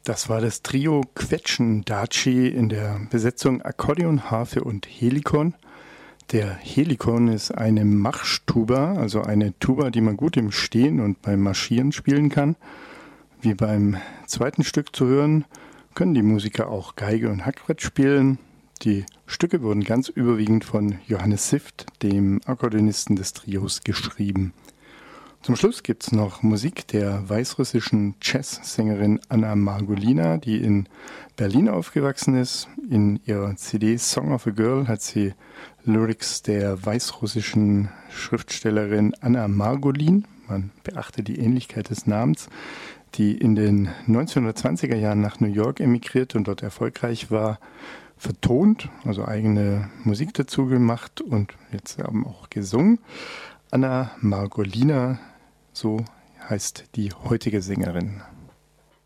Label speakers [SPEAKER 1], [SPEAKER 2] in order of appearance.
[SPEAKER 1] Das war das Trio Quetschen-Daci in der Besetzung Akkordeon, Harfe und Helikon. Der Helikon ist eine Marschtuba, also eine Tuba, die man gut im Stehen und beim Marschieren spielen kann. Wie beim zweiten Stück zu hören, können die Musiker auch Geige und Hackbrett spielen. Die Stücke wurden ganz überwiegend von Johannes Sift, dem Akkordeonisten des Trios, geschrieben. Zum Schluss gibt es noch Musik der weißrussischen Jazzsängerin Anna Margolina, die in Berlin aufgewachsen ist. In ihrer CD Song of a Girl hat sie Lyrics der weißrussischen Schriftstellerin Anna Margolin, man beachte die Ähnlichkeit des Namens, die in den 1920er Jahren nach New York emigriert und dort erfolgreich war, vertont, also eigene Musik dazu gemacht und jetzt haben auch gesungen. Anna Margolina, so heißt die heutige Sängerin.